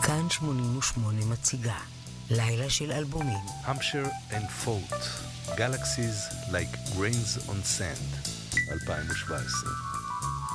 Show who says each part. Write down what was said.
Speaker 1: כאן 88 מציגה לילה של אלבומים.
Speaker 2: Hampshire and Fort, Galaxies like Grains on Sand, 2017.